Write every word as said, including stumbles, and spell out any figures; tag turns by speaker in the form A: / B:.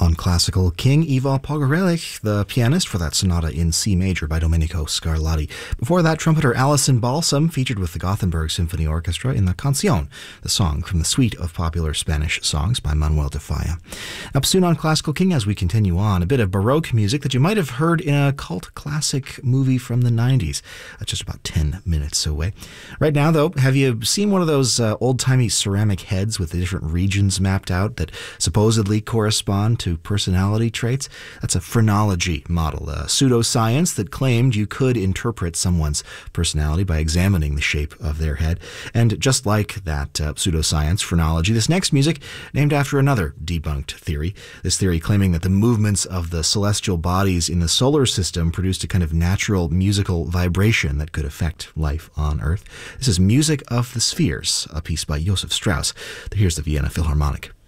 A: On Classical King, Ivo Pogorelich, the pianist for that sonata in C major by Domenico Scarlatti. Before that, trumpeter Alison Balsam featured with the Gothenburg Symphony Orchestra in the Canción, the song from the suite of popular Spanish songs by Manuel de Falla. Up soon on Classical King, as we continue on, a bit of Baroque music that you might have heard in a cult classic movie from the nineties. That's just about ten minutes away. Right now, though, have you seen one of those uh, old-timey ceramic heads with the different regions mapped out that supposedly correspond to personality traits? That's a phrenology model, a pseudoscience that claimed you could interpret someone's personality by examining the shape of their head. And just like that uh, pseudoscience, phrenology, this next music named after another debunked theory. This theory claiming that the movements of the celestial bodies in the solar system produced a kind of natural musical vibration that could affect life on Earth. This is Music of the Spheres, a piece by Joseph Strauss. Here's the Vienna Philharmonic.